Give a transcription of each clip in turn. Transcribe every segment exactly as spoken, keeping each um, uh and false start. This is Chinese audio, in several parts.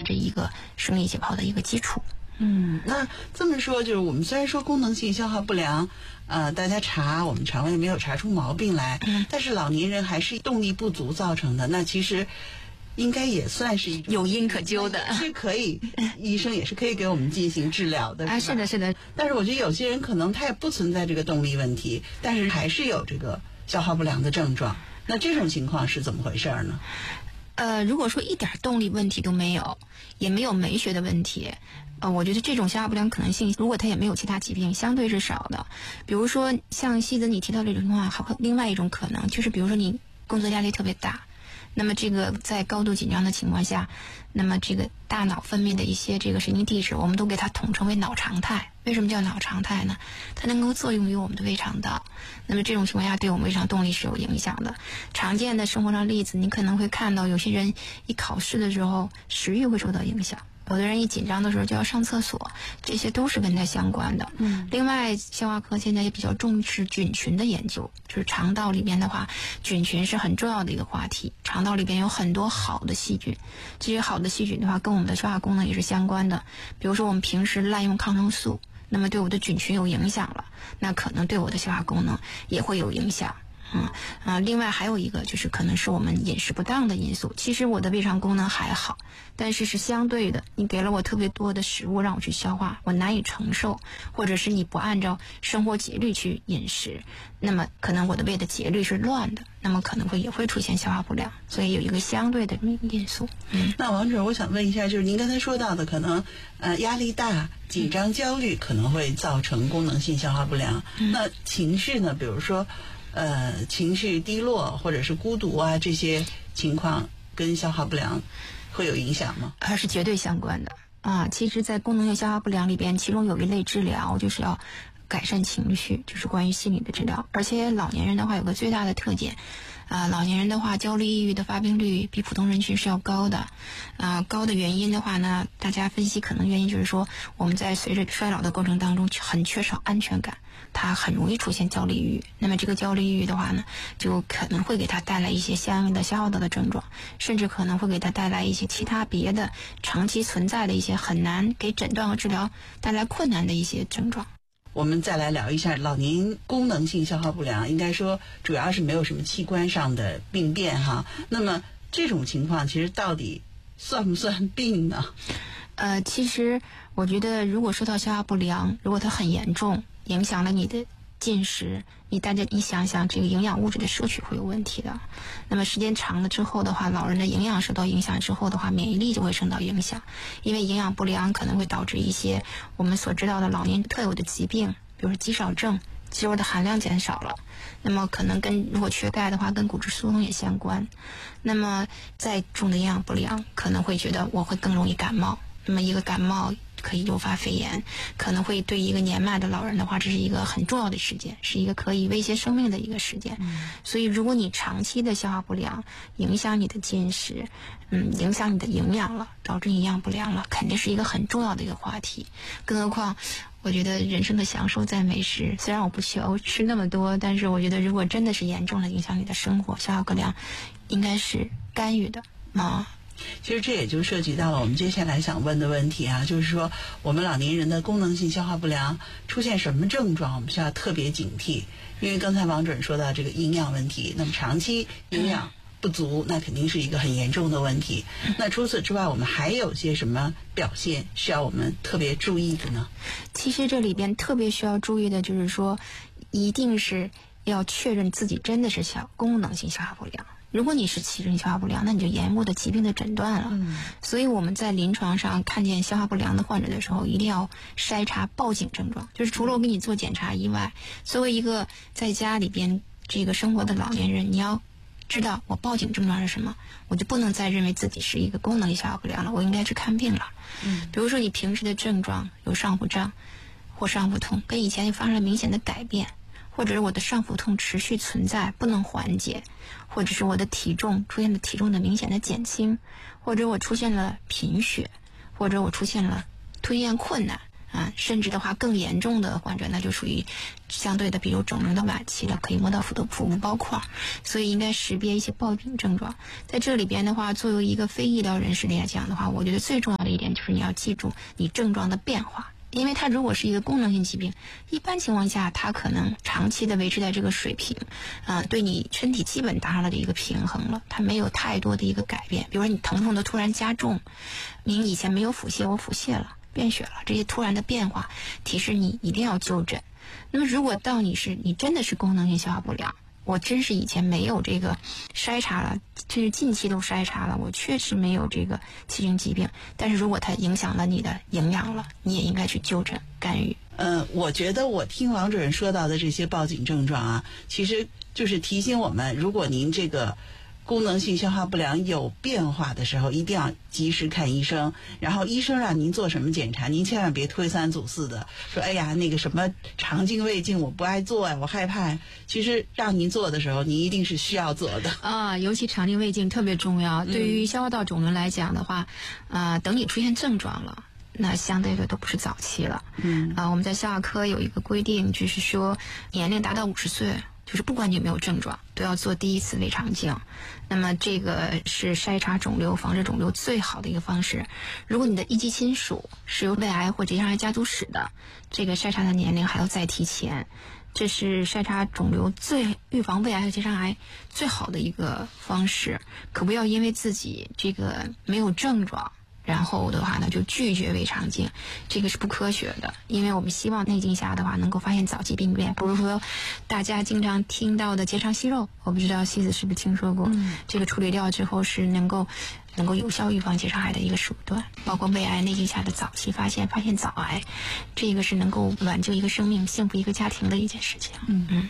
这一个生理解剖的一个基础。 嗯，那这么说，就是我们虽然说功能性消化不良，呃，大家查我们肠胃没有查出毛病来， 嗯， 但是老年人还是动力不足造成的，那其实应该也算是一种有因可究的， 是可以，医生也是可以给我们进行治疗的， 啊，是的，是的。 但是我觉得有些人可能他也不存在这个动力问题，但是还是有这个消化不良的症状，那这种情况是怎么回事呢？ 呃，如果说一点动力问题都没有，也没有酶学的问题，呃，我觉得这种消化不良可能性，如果他也没有其他疾病，相对是少的。比如说像西子你提到这种情况，还另外一种可能就是，比如说你工作压力特别大，那么这个在高度紧张的情况下，那么这个大脑分泌的一些这个神经递质，我们都给它统称为脑常态。为什么叫脑常态呢？它能够作用于我们的胃肠道，那么这种情况下对我们胃肠动力是有影响的。常见的生活上例子，你可能会看到有些人一考试的时候食欲会受到影响，有的人一紧张的时候就要上厕所，这些都是跟它相关的。 嗯， 另外消化科现在也比较重视菌群的研究，就是肠道里边的话，菌群是很重要的一个话题。肠道里边有很多好的细菌，这些好的细菌的话跟我们的消化功能也是相关的。比如说我们平时滥用抗生素，那么对我的菌群有影响了，那可能对我的消化功能也会有影响。嗯啊，另外还有一个就是可能是我们饮食不当的因素。其实我的胃肠功能还好，但是是相对的，你给了我特别多的食物让我去消化，我难以承受，或者是你不按照生活节律去饮食，那么可能我的胃的节律是乱的，那么可能会也会出现消化不良，所以有一个相对的因素。嗯， 那王主任，我想问一下，就是您刚才说到的，可能呃压力大、紧张、焦虑可能会造成功能性消化不良。 嗯、 那情绪呢？比如说。呃，情绪低落或者是孤独啊，这些情况跟消化不良会有影响吗？ 还是绝对相关的啊！其实，在功能性消化不良里边，其中有一类治疗就是要改善情绪，就是关于心理的治疗。而且老年人的话，有个最大的特点，啊，老年人的话，焦虑抑郁的发病率比普通人群是要高的。啊，高的原因的话呢，大家分析可能原因就是说，我们在随着衰老的过程当中很缺少安全感。它很容易出现焦虑抑郁，那么这个焦虑抑郁的话呢，就可能会给它带来一些相应的消耗道的症状，甚至可能会给它带来一些其他别的长期存在的一些很难给诊断和治疗带来困难的一些症状。 我们再来聊一下老年功能性消化不良，应该说主要是没有什么器官上的病变哈。那么这种情况其实到底算不算病呢？ 呃，其实我觉得如果说到消化不良，如果它很严重，影响了你的进食，你大家你想想，这个营养物质的摄取会有问题的。那么时间长了之后的话，老人的营养受到影响之后的话，免疫力就会受到影响，因为营养不良可能会导致一些我们所知道的老年特有的疾病，比如说肌少症，肌肉的含量减少了，那么可能跟如果缺钙的话，跟骨质疏松也相关。那么再重的营养不良，可能会觉得我会更容易感冒，那么一个感冒可以诱发肺炎，可能会对一个年迈的老人的话，这是一个很重要的事件，是一个可以威胁生命的一个事件。嗯、所以如果你长期的消化不良，影响你的进食，嗯，影响你的营养了，导致营养不良了，肯定是一个很重要的一个话题。更何况我觉得人生的享受在美食，虽然我不求吃那么多，但是我觉得如果真的是严重的影响你的生活，消化不良应该是干预的啊。 其实这也就涉及到了我们接下来想问的问题啊，就是说我们老年人的功能性消化不良出现什么症状，我们需要特别警惕。因为刚才王主任说到这个营养问题，那么长期营养不足，那肯定是一个很严重的问题。那除此之外，我们还有些什么表现需要我们特别注意的呢？ 其实这里边特别需要注意的就是说，一定是要确认自己真的是消功能性消化不良。如果你是器质性消化不良，那你就延误的疾病的诊断了。嗯，所以我们在临床上看见消化不良的患者的时候，一定要筛查报警症状。就是除了我给你做检查以外，作为一个在家里边这个生活的老年人，你要知道我报警症状是什么，我就不能再认为自己是一个功能性消化不良了，我应该去看病了。嗯，比如说你平时的症状有上腹胀或上腹痛，跟以前发生了明显的改变。或者是我的上腹痛持续存在不能缓解，或者是我的体重出现了体重的明显的减轻，或者我出现了贫血，或者我出现了吞咽困难啊，甚至的话更严重的患者那就属于相对的比如肿瘤的晚期了，可以摸到腹部腹部包块，所以应该识别一些报警症状。在这里边的话，作为一个非医疗人士来讲的话，我觉得最重要的的一点就是你要记住你症状的变化。因为它如果是一个功能性疾病，一般情况下它可能长期的维持在这个水平，啊、呃，对你身体基本达到了一个平衡了，它没有太多的一个改变。比如说你疼痛的突然加重，你以前没有腹泻，我腹泻了，便血了，这些突然的变化提示你一定要就诊。那么如果到你是你真的是功能性消化不良，我真是以前没有这个筛查了，这是近期都筛查了，我确实没有这个器型疾病，但是如果它影响了你的营养了，你也应该去就诊干预。 嗯，我觉得我听王主任说到的这些报警症状啊，其实就是提醒我们，如果您这个功能性消化不良有变化的时候，一定要及时看医生。然后医生让您做什么检查，您千万别推三阻四的说，哎呀，那个什么肠镜、胃镜我不爱做呀，我害怕。其实让您做的时候，您一定是需要做的啊。尤其肠镜、胃镜特别重要。嗯、对于消化道肿瘤来讲的话，啊、呃，等你出现症状了，那相对的都不是早期了。嗯啊，我们在消化科有一个规定，就是说年龄达到五十岁。就是不管你有没有症状，都要做第一次胃肠镜。那么这个是筛查肿瘤、防治肿瘤最好的一个方式。如果你的一级亲属是有胃癌或结肠癌家族史的，这个筛查的年龄还要再提前。这是筛查肿瘤最预防胃癌和结肠癌最好的一个方式。可不要因为自己这个没有症状，然后的话呢，就拒绝胃肠镜，这个是不科学的。因为我们希望内镜下的话能够发现早期病变，比如说大家经常听到的结肠息肉，我不知道西子是不是听说过、嗯、这个处理掉之后是能够能够有效预防结肠癌的一个手段。包括胃癌内镜下的早期发现，发现早癌，这个是能够挽救一个生命、幸福一个家庭的一件事情。嗯嗯。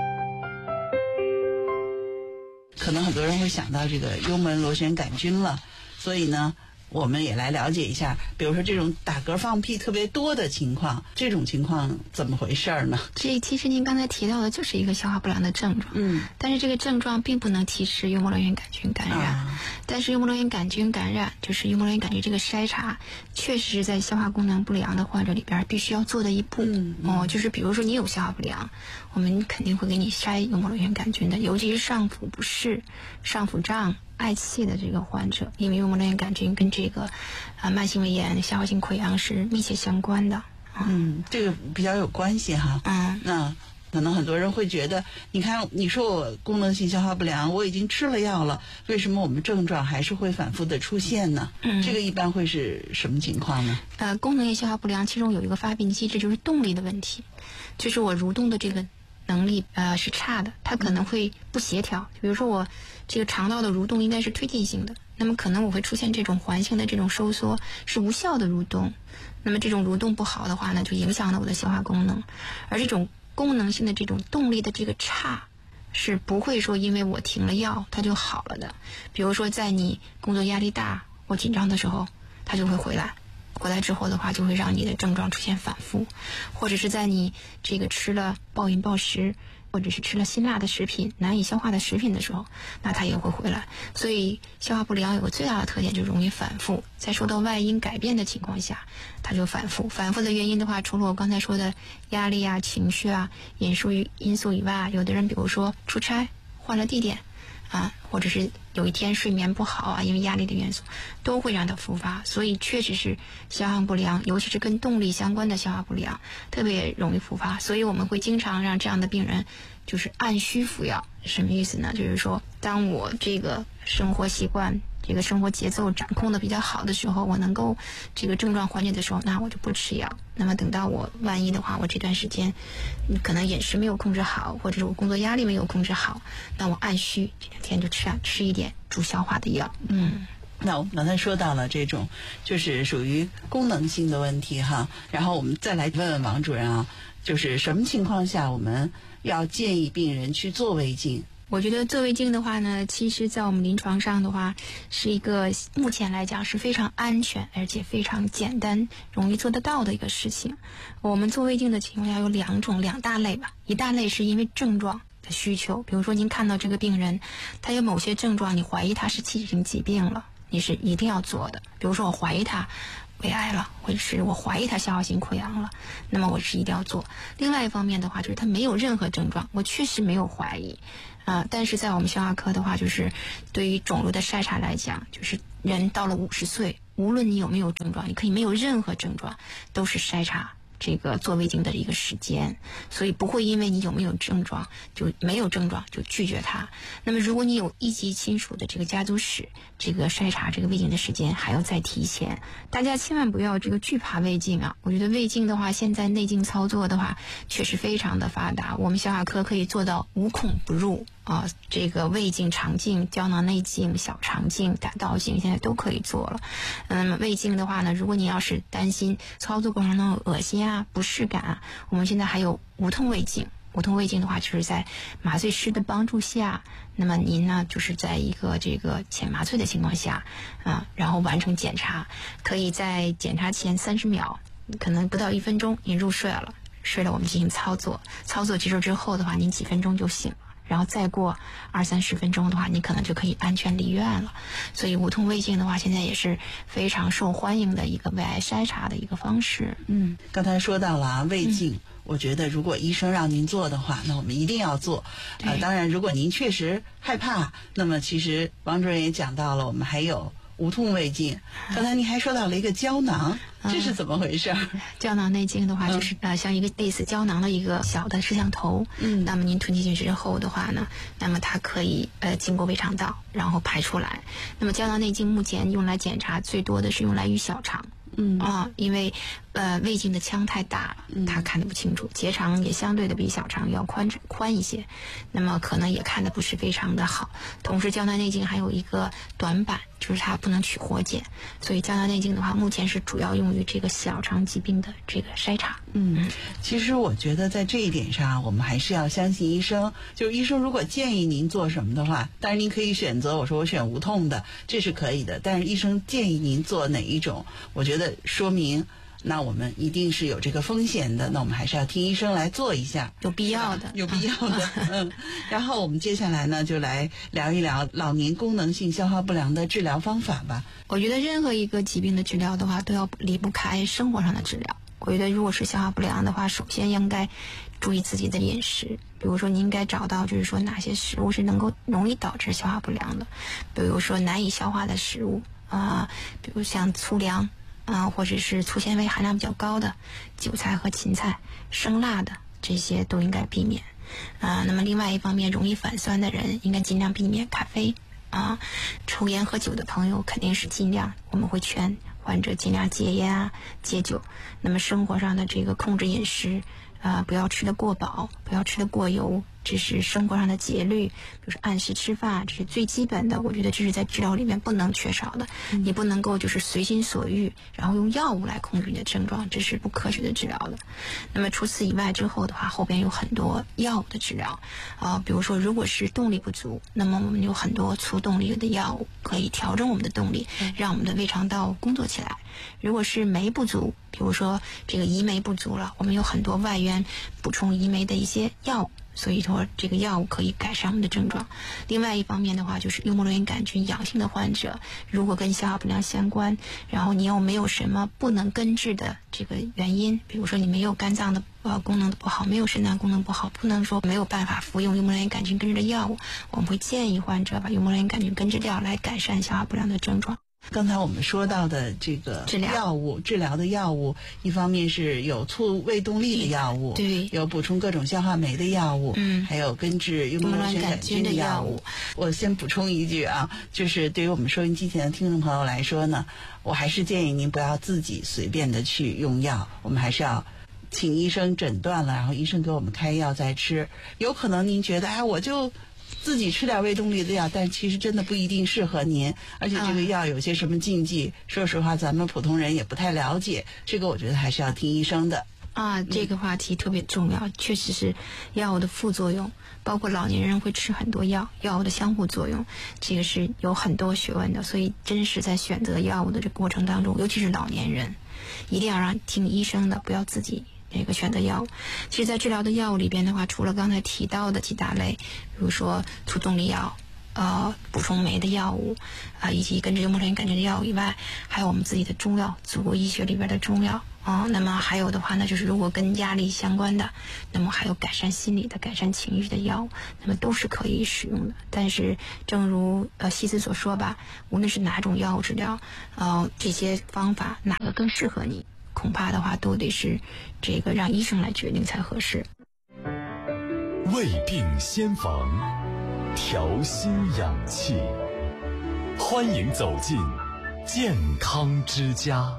可能很多人会想到这个幽门螺旋杆菌了，所以呢我们也来了解一下，比如说这种打嗝放屁特别多的情况，这种情况怎么回事呢？ 这其实您刚才提到的就是一个消化不良的症状，嗯，但是这个症状并不能提示幽门螺旋杆菌感染、啊、但是幽门螺旋杆菌感染就是幽门螺旋杆菌这个筛查确实是在消化功能不良的患者里边必须要做的一步、嗯嗯、哦，就是比如说你有消化不良，我们肯定会给你筛幽门螺旋杆菌的，尤其是上腹不适、上腹胀、嗳气的这个患者，因为幽门螺旋杆菌跟这个啊慢性胃炎、消化性溃疡是密切相关的。 嗯，这个比较有关系哈。嗯，那可能很多人会觉得，你看，你说我功能性消化不良，我已经吃了药了，为什么我们症状还是会反复的出现呢？嗯，这个一般会是什么情况呢？ 呃，功能性消化不良其中有一个发病机制，就是动力的问题，就是我蠕动的这个能力呃是差的，它可能会不协调。比如说我这个肠道的蠕动应该是推进性的，那么可能我会出现这种环性的这种收缩，是无效的蠕动。那么这种蠕动不好的话呢，就影响了我的消化功能。而这种功能性的这种动力的这个差，是不会说因为我停了药它就好了的。比如说在你工作压力大或紧张的时候，它就会回来。回来之后的话，就会让你的症状出现反复，或者是在你这个吃了暴饮暴食，或者是吃了辛辣的食品、难以消化的食品的时候，那它也会回来。所以消化不良有个最大的特点，就容易反复，在受到外因改变的情况下，它就反复。反复的原因的话，除了我刚才说的压力啊、情绪啊、饮食因素以外，有的人比如说出差换了地点啊，或者是有一天睡眠不好啊，因为压力的元素都会让它复发。所以确实是消化不良，尤其是跟动力相关的消化不良特别容易复发。所以我们会经常让这样的病人就是按需服药。什么意思呢？就是说当我这个生活习惯、这个生活节奏掌控的比较好的时候，我能够这个症状缓解的时候，那我就不吃药。那么等到我万一的话，我这段时间可能饮食没有控制好，或者是我工作压力没有控制好，那我按需这两天就吃啊吃一点助消化的药。嗯， 那我们刚才说到了这种就是属于功能性的问题哈，然后我们再来问问王主任啊，就是什么情况下我们要建议病人去做胃镜？ 我觉得做胃镜的话呢，其实在我们临床上的话，是一个目前来讲是非常安全而且非常简单容易做得到的一个事情。我们做胃镜的情况下有两种两大类吧，一大类是因为症状的需求，比如说您看到这个病人他有某些症状，你怀疑他是器质性疾病了，你是一定要做的。比如说我怀疑他胃癌了，或者是我怀疑他消化性溃疡了，那么我是一定要做。另外一方面的话，就是他没有任何症状，我确实没有怀疑啊、呃，但是在我们消化科的话，就是对于肿瘤的筛查来讲，就是人到了五十岁无论你有没有症状，你可以没有任何症状，都是筛查这个做胃镜的一个时间，所以不会因为你有没有症状就没有症状就拒绝它。那么如果你有一级亲属的这个家族史，这个筛查这个胃镜的时间还要再提前。大家千万不要这个惧怕胃镜啊！我觉得胃镜的话，现在内镜操作的话确实非常的发达，我们消化科可以做到无孔不入啊，这个胃镜、肠镜、胶囊内镜、小肠镜、胆道镜现在都可以做了。嗯，胃镜的话呢，如果你要是担心操作过程中恶心啊、不适感啊，我们现在还有无痛胃镜。无痛胃镜的话，就是在麻醉师的帮助下，那么您呢，就是在一个这个浅麻醉的情况下啊，然后完成检查，可以在检查前三十秒，可能不到一分钟，您入睡了，睡了我们进行操作，操作结束之后的话，您几分钟就醒了。然后再过二三十分钟的话，你可能就可以安全离院了。所以无痛胃镜的话，现在也是非常受欢迎的一个胃癌筛查的一个方式。 嗯，刚才说到了啊，胃镜。嗯，我觉得如果医生让您做的话，那我们一定要做。呃，当然，如果您确实害怕，那么其实王主任也讲到了，我们还有无痛胃镜。刚才您还说到了一个胶囊，嗯、这是怎么回事？ 胶囊内镜的话，就是、嗯、呃像一个类似胶囊的一个小的摄像头。嗯，那么您吞进去之后的话呢，那么它可以呃经过胃肠道，然后排出来。那么胶囊内镜目前用来检查最多的是用来于小肠。嗯啊，因为呃胃镜的腔太大了，它看得不清楚，结肠也相对的比小肠要宽宽一些，那么可能也看得不是非常的好。同时胶囊内镜还有一个短板，就是它不能取活检，所以胶囊内镜的话，目前是主要用于这个小肠疾病的这个筛查。 嗯，其实我觉得在这一点上，我们还是要相信医生。就是医生如果建议您做什么的话，当然您可以选择，我说我选无痛的，这是可以的。但是医生建议您做哪一种，我觉得说明那我们一定是有这个风险的，那我们还是要听医生来做一下， 有必要的， 有必要的。嗯，然后我们接下来呢，就来聊一聊老年功能性消化不良的治疗方法吧。 我觉得任何一个疾病的治疗的话，都要离不开生活上的治疗。我觉得如果是消化不良的话，首先应该注意自己的饮食，比如说你应该找到就是说哪些食物是能够容易导致消化不良的，比如说难以消化的食物啊、呃，比如像粗粮啊、呃，或者是粗纤维含量比较高的韭菜和芹菜、生辣的这些都应该避免啊、呃。那么另外一方面，容易反酸的人应该尽量避免咖啡啊，抽烟喝酒的朋友肯定是尽量，我们会劝患者尽量戒烟啊、戒酒。那么生活上的这个控制饮食啊、呃，不要吃得过饱，不要吃得过油，这是生活上的节律，比如说按时吃饭，这是最基本的。我觉得这是在治疗里面不能缺少的。嗯、你不能够就是随心所欲，然后用药物来控制你的症状，这是不科学的治疗的。那么除此以外之后的话，后边有很多药物的治疗啊、呃，比如说如果是动力不足，那么我们有很多促动力的药物可以调整我们的动力，让我们的胃肠道工作起来。如果是酶不足，比如说这个胰酶不足了，我们有很多外源补充胰酶的一些药物，所以说这个药物可以改善我们的症状。另外一方面的话，就是幽门螺旋杆菌阳性的患者，如果跟消化不良相关，然后你又没有什么不能根治的这个原因，比如说你没有肝脏的呃功能的不好，没有肾脏功能不好，不能说没有办法服用幽门螺旋杆菌根治的药物，我们会建议患者把幽门螺旋杆菌根治掉来改善消化不良的症状。 刚才我们说到的这个药物治疗的药物，一方面是有促胃动力的药物， 对， 有补充各种消化酶的药物，嗯，还有根治幽门螺旋杆菌的药物。我先补充一句啊，就是对于我们收音机前的听众朋友来说呢，我还是建议您不要自己随便的去用药，我们还是要请医生诊断了，然后医生给我们开药再吃。有可能您觉得哎，我就自己吃点胃动力的药，但其实真的不一定适合您，而且这个药有些什么禁忌，啊、说实话咱们普通人也不太了解，这个我觉得还是要听医生的。 啊，这个话题特别重要，嗯、确实是药物的副作用，包括老年人会吃很多药，药物的相互作用，这个是有很多学问的，所以真是在选择药物的这个过程当中，尤其是老年人，一定要让听医生的，不要自己那个选择药物。其实在治疗的药物里边的话，除了刚才提到的几大类，比如说促动力药、呃补充酶的药物啊、呃，以及根治幽门螺旋杆菌的药物以外，还有我们自己的中药，祖国医学里边的中药啊、 啊、哦，那么还有的话呢，就是如果跟压力相关的，那么还有改善心理的、改善情绪的药物，那么都是可以使用的。但是，正如呃西斯所说吧，无论是哪种药物治疗，呃，这些方法哪个更适合你，恐怕的话都得是这个让医生来决定才合适。 胃病先防，调心养气，欢迎走进健康之家。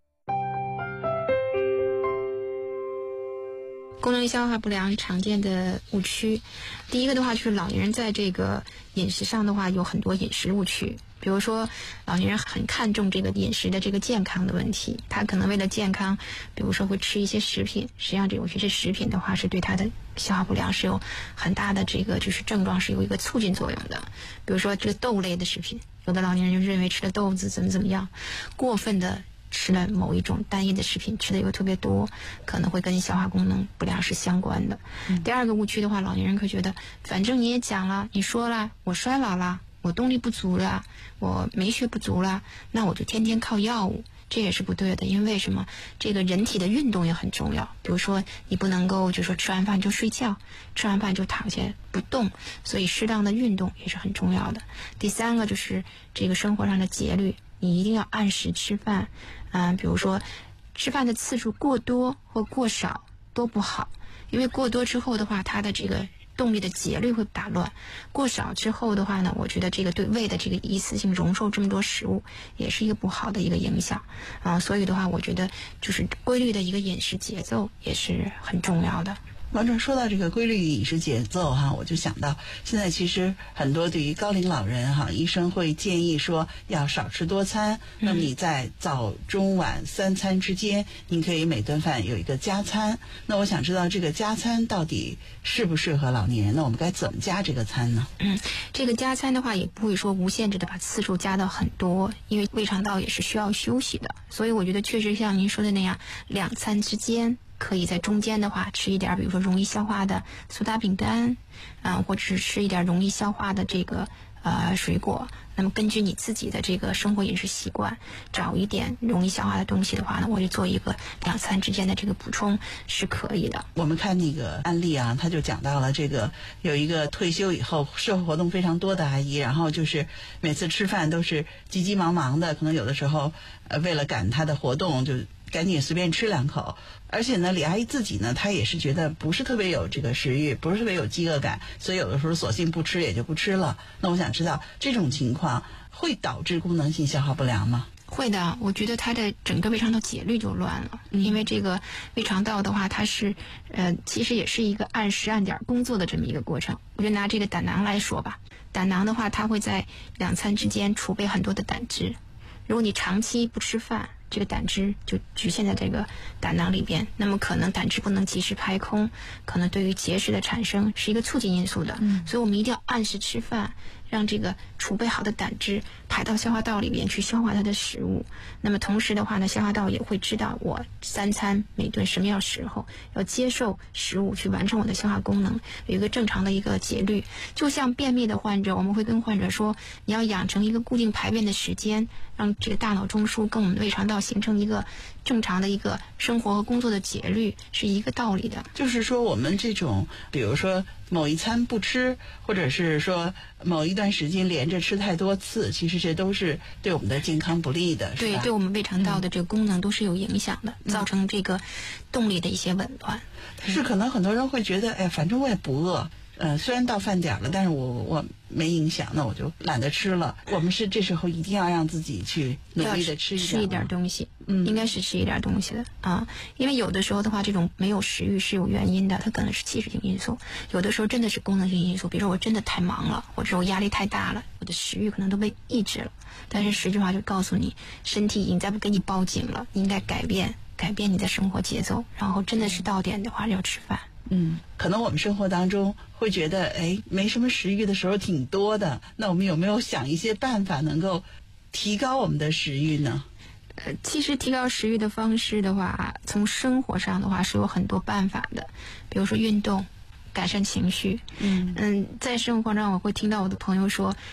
功能消化不良常见的误区，第一个的话就是老年人在这个饮食上的话有很多饮食误区，比如说老年人很看重这个饮食的这个健康的问题，他可能为了健康，比如说会吃一些食品，实际上这有些食品的话是对他的消化不良是有很大的这个就是症状是有一个促进作用的，比如说这个豆类的食品，有的老年人就认为吃了豆子怎么怎么样，过分的吃了某一种单一的食品，吃的又特别多，可能会跟消化功能不良是相关的。嗯、第二个误区的话，老年人会觉得，反正你也讲了，你说了，我衰老了，我动力不足了，我酶血不足了，那我就天天靠药物，这也是不对的。因为为什么？这个人体的运动也很重要。比如说，你不能够就说吃完饭就睡觉，吃完饭就躺下不动，所以适当的运动也是很重要的。第三个就是这个生活上的节律。你一定要按时吃饭，嗯、呃，比如说吃饭的次数过多或过少都不好，因为过多之后的话，它的这个动力的节律会打乱；过少之后的话呢，我觉得这个对胃的这个一次性容受这么多食物，也是一个不好的一个影响啊、呃。所以的话，我觉得就是规律的一个饮食节奏也是很重要的。 王总说到这个规律饮食节奏哈，我就想到现在其实很多对于高龄老人哈，医生会建议说要少吃多餐。那么你在早中晚三餐之间，你可以每顿饭有一个加餐。那我想知道这个加餐到底适不适合老年人？那我们该怎么加这个餐呢？ 嗯，这个加餐的话也不会说无限制的把次数加到很多，因为胃肠道也是需要休息的。所以我觉得确实像您说的那样，两餐之间。可以在中间的话吃一点，比如说容易消化的苏打饼干，啊、呃，或者是吃一点容易消化的这个呃水果。那么根据你自己的这个生活饮食习惯，找一点容易消化的东西的话呢，我就做一个两餐之间的这个补充是可以的。 我们看那个案例啊，他就讲到了这个有一个退休以后社会活动非常多的阿姨，然后就是每次吃饭都是急急忙忙的，可能有的时候呃为了赶她的活动就赶紧随便吃两口，而且呢，李阿姨自己呢，她也是觉得不是特别有这个食欲，不是特别有饥饿感，所以有的时候索性不吃也就不吃了。那我想知道这种情况会导致功能性消化不良吗？ 会的，我觉得它的整个胃肠道节律就乱了，嗯、因为这个胃肠道的话，它是呃，其实也是一个按时按点工作的这么一个过程。我就拿这个胆囊来说吧，胆囊的话，它会在两餐之间储备很多的胆汁。如果你长期不吃饭，这个胆汁就局限在这个胆囊里边，那么可能胆汁不能及时排空，可能对于结石的产生是一个促进因素的。嗯，所以我们一定要按时吃饭，让这个储备好的胆汁排到消化道里边去消化它的食物。那么同时的话呢，消化道也会知道我三餐每顿什么样时候要接受食物去完成我的消化功能，有一个正常的一个节律。就像便秘的患者，我们会跟患者说，你要养成一个固定排便的时间，让这个大脑中枢跟我们的胃肠道形成一个正常的一个生活和工作的节律，是一个道理的。 就是说我们这种比如说某一餐不吃，或者是说某一段时间连着吃太多次，其实这都是对我们的健康不利的，是吧？ 对，对我们胃肠道的这个功能都是有影响的，嗯、造成这个动力的一些紊乱。 但是可能很多人会觉得，哎，反正我也不饿。呃，虽然到饭点了，但是我我没影响，那我就懒得吃了。我们是这时候一定要让自己去努力的吃一点吃一点东西，嗯，应该是吃一点东西的啊。因为有的时候的话，这种没有食欲是有原因的，它可能是器质性因素；有的时候真的是功能性因素，比如说我真的太忙了，或者我压力太大了，我的食欲可能都被抑制了。但是实际上就告诉你，身体已经在给你报警了，你应该改变改变你的生活节奏，然后真的是到点的话要吃饭。 嗯，可能我们生活当中会觉得，哎，没什么食欲的时候挺多的。那我们有没有想一些办法能够提高我们的食欲呢？ 呃，其实提高食欲的方式的话，从生活上的话是有很多办法的，比如说运动，改善情绪。嗯嗯，在生活上我会听到我的朋友说，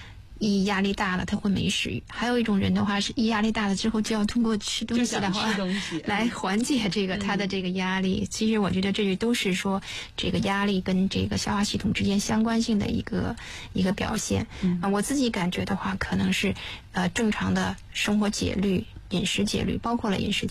一压力大了他会没食欲，还有一种人的话是一压力大了之后就要通过吃东西的话来缓解这个他的这个压力。其实我觉得这都是说这个压力跟这个消化系统之间相关性的一个一个表现。嗯、呃，我自己感觉的话，可能是呃正常的生活节律、饮食节律，包括了饮食